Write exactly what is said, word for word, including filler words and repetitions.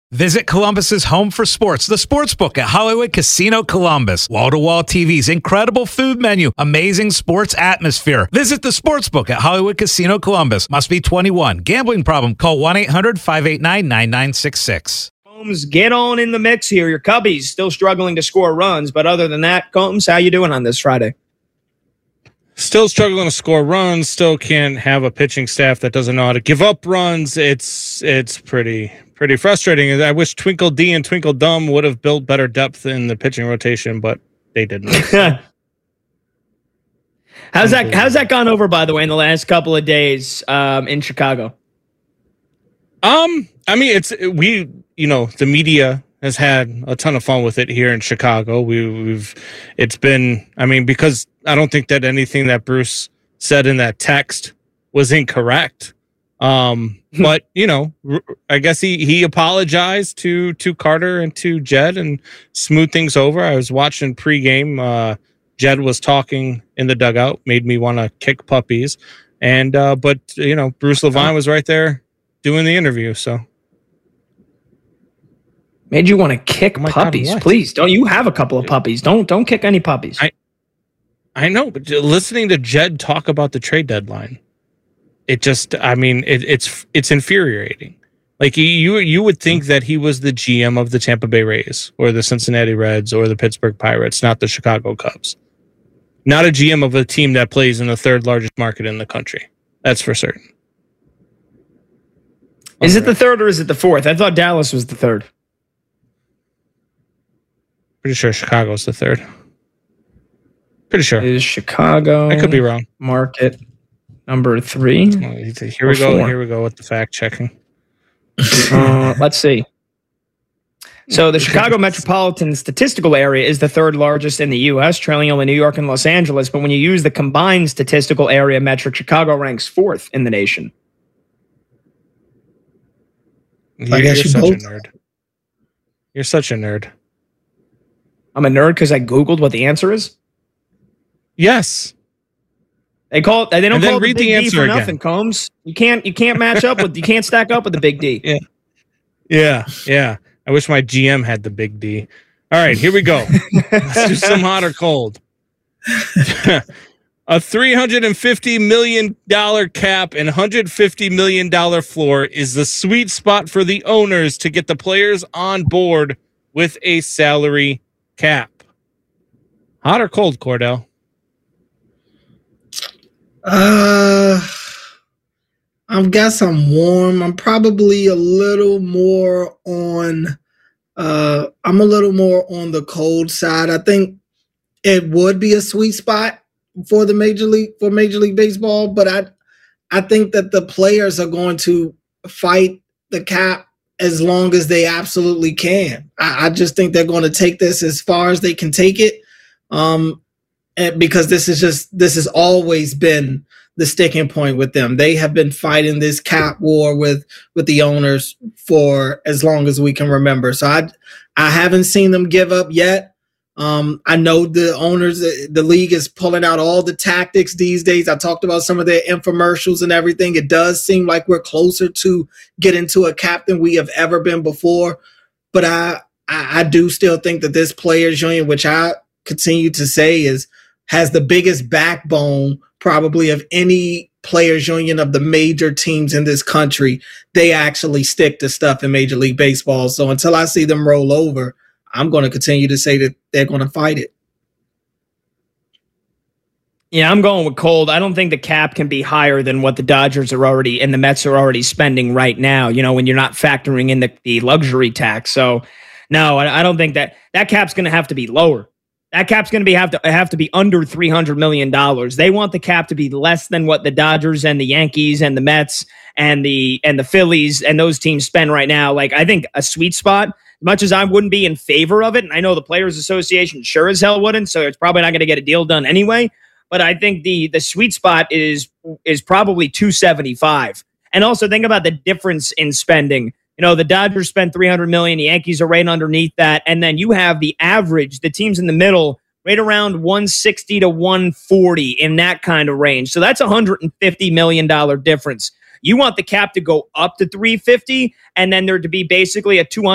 Visit Columbus's home for sports, the Sportsbook at Hollywood Casino Columbus. Wall-to-wall T Vs, incredible food menu, amazing sports atmosphere. Visit the Sportsbook at Hollywood Casino Columbus. Must be twenty-one. Gambling problem? Call one eight hundred five eight nine nine nine six six. Combs, get on in the mix here. Your Cubbies still struggling to score runs, but other than that, Combs, how you doing on this Friday? Still struggling to score runs. Still can't have a pitching staff that doesn't know how to give up runs. It's it's pretty pretty frustrating. I wish Twinkle D and Twinkle Dumb would have built better depth in the pitching rotation, but they didn't. how's that? How's that gone over, by the way, in the last couple of days um, in Chicago? Um, I mean, it's we. You know, the media has had a ton of fun with it here in Chicago. We, we've, it's been, I mean, because I don't think that anything that Bruce said in that text was incorrect. Um, but you know, I guess he, he apologized to, to Carter and to Jed and smoothed things over. I was watching pregame. Uh, Jed was talking in the dugout, made me want to kick puppies. And, uh, but you know, Bruce Levine was right there doing the interview. So. Made you want to kick oh puppies. God, Please, don't you have a couple of puppies? Don't don't kick any puppies. I I know, but listening to Jed talk about the trade deadline, it just I mean, it, it's it's infuriating. Like you you would think that he was the G M of the Tampa Bay Rays or the Cincinnati Reds or the Pittsburgh Pirates, not the Chicago Cubs. Not a G M of a team that plays in the third largest market in the country. That's for certain. Is it the third or is it the fourth? I thought Dallas was the third. Pretty sure Chicago's the third. Pretty sure. It is Chicago. I could be wrong. Market number three. Here we go. Four. Here we go with the fact checking. Uh, let's see. So the Chicago metropolitan statistical area is the third largest in the U S, trailing only New York and Los Angeles. But when you use the combined statistical area metric, Chicago ranks fourth in the nation. You're, I guess you're you such both. a nerd. You're such a nerd. I'm a nerd because I Googled what the answer is. Yes. They call it. They don't And then call it the read Big the D answer for again. nothing, Combs. You can't. You can't match up with. You can't stack up with the Big D. Yeah. Yeah. Yeah. I wish my G M had the big D. All right, here we go. Let's do some hot or cold. A three hundred fifty million dollars cap and one hundred fifty million dollars floor is the sweet spot for the owners to get the players on board with a salary cap. Hot or cold, Cordell? Uh, I guess I'm warm. I'm probably a little more on. Uh, I'm a little more on the cold side. I think it would be a sweet spot for the major league for Major League Baseball, but I, I think that the players are going to fight the cap as long as they absolutely can. I, I just think they're going to take this as far as they can take it. Um, and because this is just this has always been the sticking point with them. They have been fighting this cap war with with the owners for as long as we can remember. So I I haven't seen them give up yet. Um, I know the owners, the league is pulling out all the tactics these days. I talked about some of their infomercials and everything. It does seem like we're closer to getting to a cap than we have ever been before. But I I, I do still think that this players union, which I continue to say is has the biggest backbone probably of any players union of the major teams in this country. They actually stick to stuff in Major League Baseball. So until I see them roll over, I'm going to continue to say that they're going to fight it. Yeah, I'm going with cold. I don't think the cap can be higher than what the Dodgers are already and the Mets are already spending right now, you know, when you're not factoring in the, the luxury tax. So, no, I, I don't think that that cap's going to have to be lower. That cap's going to be have to have to be under three hundred million dollars. They want the cap to be less than what the Dodgers and the Yankees and the Mets and the and the Phillies and those teams spend right now. Like, I think a sweet spot, as much as I wouldn't be in favor of it, and I know the Players Association sure as hell wouldn't, so it's probably not going to get a deal done anyway. But I think the the sweet spot is is probably two seventy-five. And also think about the difference in spending. You know, the Dodgers spend three hundred million dollars, the Yankees are right underneath that, and then you have the average, the teams in the middle, right around one sixty to one forty in that kind of range. So that's a one hundred fifty million dollars difference. You want the cap to go up to three fifty and then there to be basically a two hundred